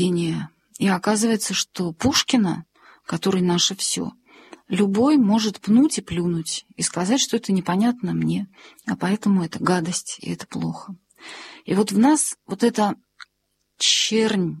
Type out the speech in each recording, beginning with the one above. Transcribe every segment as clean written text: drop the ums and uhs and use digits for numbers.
И оказывается, что Пушкина, который наше все, любой может пнуть и плюнуть, и сказать, что это непонятно мне, а поэтому это гадость, и это плохо. И вот в нас вот эта чернь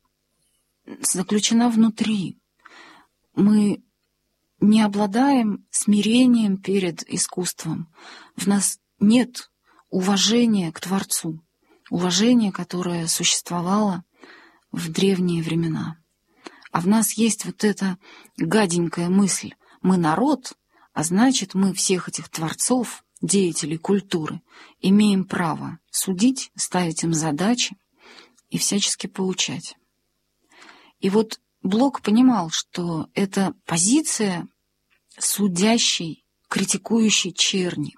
заключена внутри. Мы не обладаем смирением перед искусством. В нас нет уважения к Творцу, уважения, которое существовало в древние времена. А в нас есть вот эта гаденькая мысль: мы народ, а значит, мы всех этих творцов, деятелей культуры, имеем право судить, ставить им задачи и всячески поучать. И вот Блок понимал, что это позиция судящей, критикующей черни.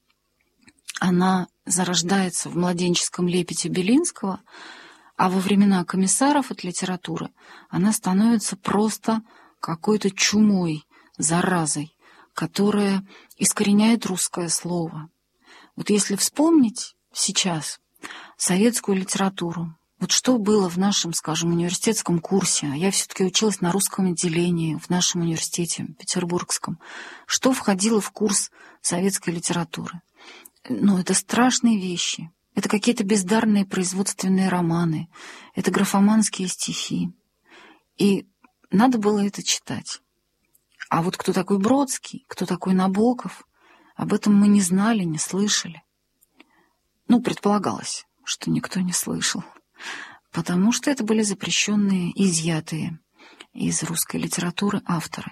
Она зарождается в младенческом лепете Белинского, а во времена комиссаров от литературы она становится просто какой-то чумой, заразой, которая искореняет русское слово. Вот если вспомнить сейчас советскую литературу, вот что было в нашем, скажем, университетском курсе, а я все-таки училась на русском отделении в нашем университете петербургском, что входило в курс советской литературы? Ну, это страшные вещи. Это какие-то бездарные производственные романы, это графоманские стихи. И надо было это читать. А вот кто такой Бродский, кто такой Набоков, об этом мы не знали, не слышали. Ну, предполагалось, что никто не слышал, потому что это были запрещенные, изъятые из русской литературы авторы.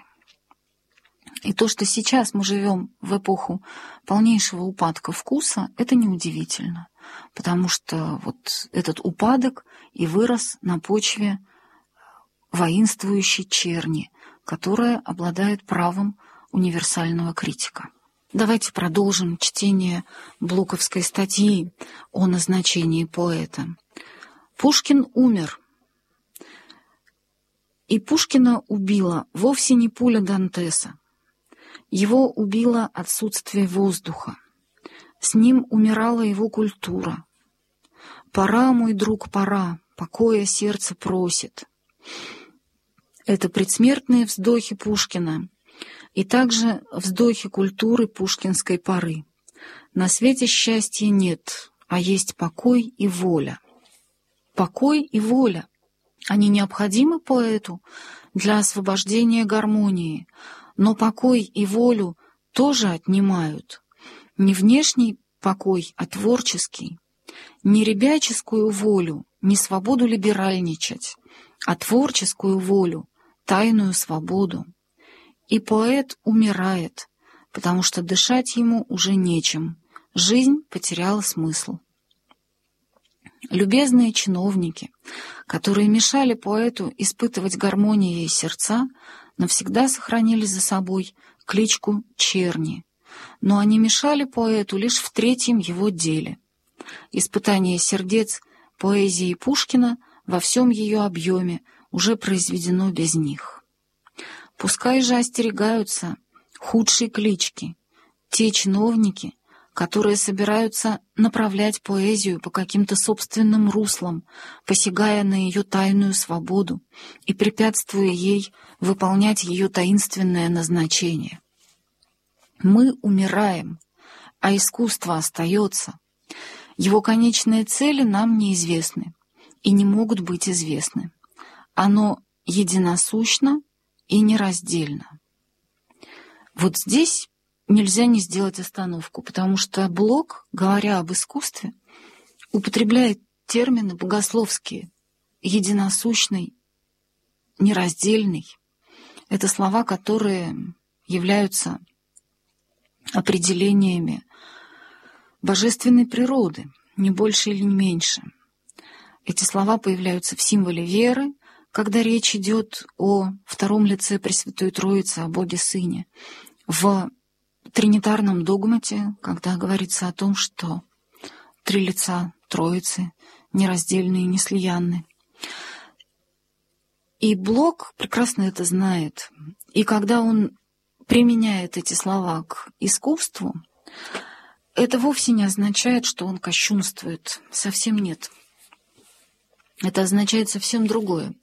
И то, что сейчас мы живем в эпоху полнейшего упадка вкуса, это неудивительно, потому что вот этот упадок и вырос на почве воинствующей черни, которая обладает правом универсального критика. Давайте продолжим чтение блоковской статьи о назначении поэта. Пушкин умер. И Пушкина убила вовсе не пуля Дантеса. Его убило отсутствие воздуха. С ним умирала его культура. «Пора, мой друг, пора, покоя сердце просит». Это предсмертные вздохи Пушкина и также вздохи культуры пушкинской поры. На свете счастья нет, а есть покой и воля. Покой и воля. Они необходимы поэту для освобождения гармонии, но покой и волю тоже отнимают. Не внешний покой, а творческий. Не ребяческую волю, не свободу либеральничать, а творческую волю, тайную свободу. И поэт умирает, потому что дышать ему уже нечем. Жизнь потеряла смысл. Любезные чиновники, которые мешали поэту испытывать гармонией сердца, навсегда сохранили за собой кличку черни, но они мешали поэту лишь в третьем его деле. Испытание сердец поэзии Пушкина во всем ее объеме уже произведено без них. Пускай же остерегаются худшие клички, те чиновники, которые собираются направлять поэзию по каким-то собственным руслам, посягая на ее тайную свободу и препятствуя ей выполнять ее таинственное назначение. Мы умираем, а искусство остается. Его конечные цели нам неизвестны и не могут быть известны. Оно единосущно и нераздельно. Вот здесь нельзя не сделать остановку, потому что Блок, говоря об искусстве, употребляет термины богословские: единосущный, нераздельный. Это слова, которые являются определениями божественной природы, не больше или не меньше. Эти слова появляются в символе веры, когда речь идет о втором лице Пресвятой Троицы, о Боге Сыне, в тринитарном догмате, когда говорится о том, что три лица Троицы нераздельны и неслиянны. И Блок прекрасно это знает. И когда он применяет эти слова к искусству, это вовсе не означает, что он кощунствует. Совсем нет. Это означает совсем другое.